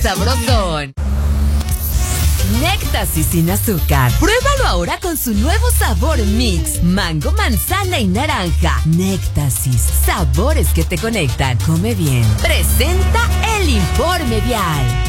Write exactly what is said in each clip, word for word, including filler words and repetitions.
sabrosón. Néctasis sin azúcar. Pruébalo ahora con su nuevo sabor mix. Mango, manzana y naranja. Néctasis. Sabores que te conectan. Come bien. Presenta el informe vial.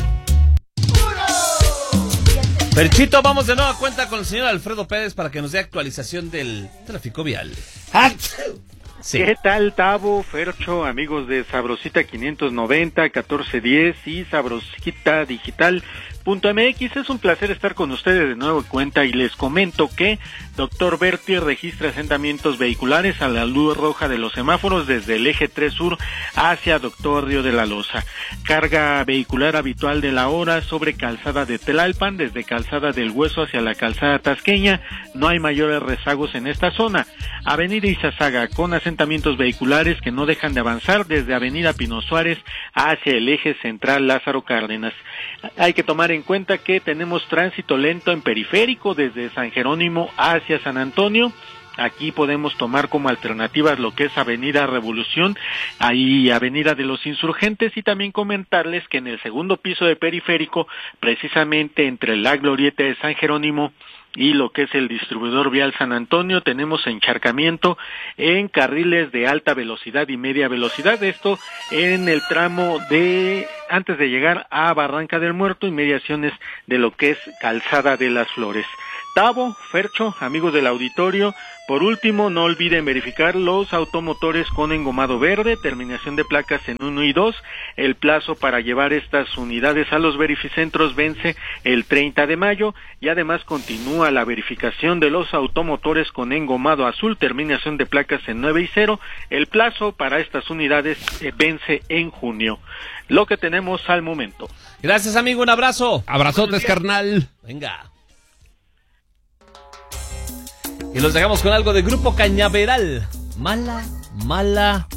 Perchito, vamos de nueva cuenta con el señor Alfredo Pérez para que nos dé actualización del tráfico vial. Sí. ¿Qué tal, Tavo, Fercho, amigos de Sabrosita quinientos noventa, catorce diez y Sabrosita Digital punto M X? Es un placer estar con ustedes de nuevo en cuenta y les comento que Doctor Berti registra asentamientos vehiculares a la luz roja de los semáforos desde el eje tres sur hacia Doctor Río de la Loza. Carga vehicular habitual de la hora sobre calzada de Tlalpan, desde calzada del Hueso hacia la calzada Tasqueña. No hay mayores rezagos en esta zona. Avenida Izazaga con asentamientos vehiculares que no dejan de avanzar desde Avenida Pino Suárez hacia el eje central Lázaro Cárdenas. Hay que tomar en cuenta que tenemos tránsito lento en periférico desde San Jerónimo hacia San Antonio. Aquí podemos tomar como alternativas lo que es Avenida Revolución, ahí Avenida de los Insurgentes, y también comentarles que en el segundo piso de periférico, precisamente entre la glorieta de San Jerónimo y lo que es el distribuidor vial San Antonio, tenemos encharcamiento en carriles de alta velocidad y media velocidad, esto en el tramo de antes de llegar a Barranca del Muerto, inmediaciones de lo que es Calzada de las Flores. Tavo, Fercho, amigos del auditorio, por último, no olviden verificar los automotores con engomado verde, terminación de placas en uno y dos. El plazo para llevar estas unidades a los verificentros vence el treinta de mayo y además continúa la verificación de los automotores con engomado azul, terminación de placas en nueve y cero. El plazo para estas unidades eh, vence en junio. Lo que tenemos al momento. Gracias, amigo, un abrazo. Abrazotes, carnal. Venga. Y los dejamos con algo de Grupo Cañaveral. Mala, mala,